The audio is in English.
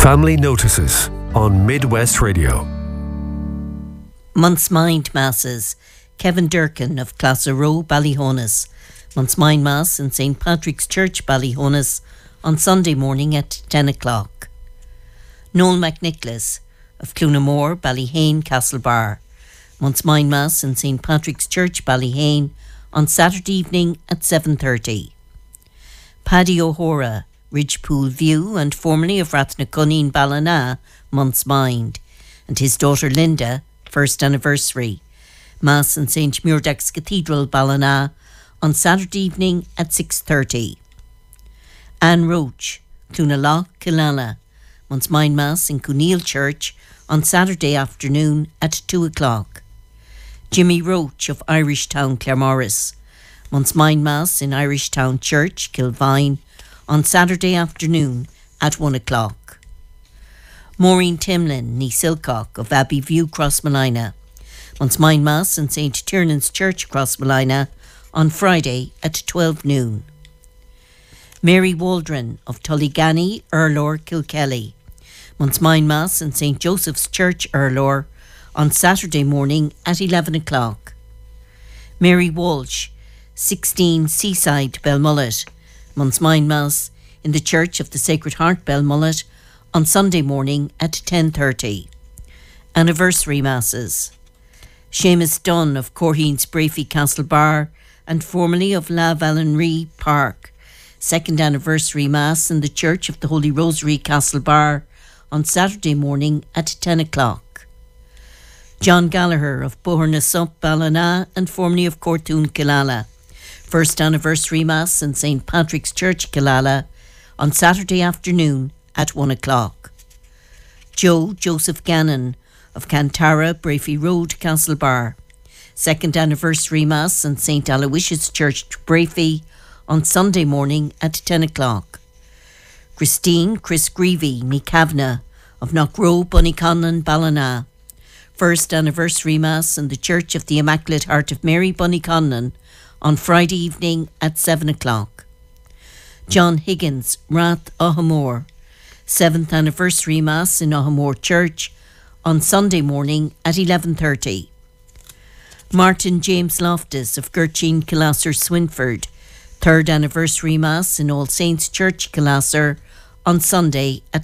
Family Notices on Midwest Radio. Month's Mind Masses. Kevin Durkin of Classer Row, Ballyhonus. Month's Mind Mass in St. Patrick's Church, Ballyhonus, on Sunday morning at 10 o'clock. Noel McNicholas of Clunamore, Ballyhane, Castlebar. Month's Mind Mass in St. Patrick's Church, Ballyhane, on Saturday evening at 7:30. Paddy O'Hora, Ridgepool View and formerly of Rathnacunneen, Ballina, Month's Mind, and his daughter Linda, first anniversary. Mass in St. Muirdax Cathedral, Ballina, on Saturday evening at 6:30. Anne Roach, Cloonalough, Killala. Month's Mind Mass in Cooneil Church on Saturday afternoon at 2 o'clock. Jimmy Roach of Irishtown, Claremorris. Month's Mind Mass in Irishtown Church, Kilvine, on Saturday afternoon at 1 o'clock. Maureen Timlin, ní Silcock of Abbey View, Crossmolina. Month's Mind Mass in St. Tiernan's Church, Crossmolina, on Friday at 12 noon. Mary Waldron of Tullygany, Erlor, Kilkelly. Month's Mind Mass in St. Joseph's Church, Erlor, on Saturday morning at 11 o'clock. Mary Walsh, 16 Seaside, Belmullet. Month's Mind Mass in the Church of the Sacred Heart, Belmullet, on Sunday morning at 10:30. Anniversary Masses. Seamus Dunn of Corheen's Brafey, Castlebar, and formerly of La Vallenree Park. Second anniversary Mass in the Church of the Holy Rosary, Castlebar, on Saturday morning at 10 o'clock. John Gallagher of Bohernasup, Ballina, and formerly of Cortoon, Killala. First anniversary Mass in St. Patrick's Church, Killala, on Saturday afternoon at 1 o'clock. Joseph Gannon of Cantara, Brafey Road, Castlebar. Second anniversary Mass in St. Aloysius Church, Brafey, on Sunday morning at 10 o'clock. Chris Greavy, ní Kavanagh of Knockrow, Bunnyconlon, Ballina. First anniversary Mass in the Church of the Immaculate Heart of Mary, Bunnyconlon, on Friday evening at 7 o'clock. John Higgins, Rath, Ohamore. Seventh anniversary Mass in Ohamore Church on Sunday morning at 11:30. Martin James Loftus of Gertchine, Killasser, Swinford. Third anniversary Mass in All Saints Church, Killasser, on Sunday at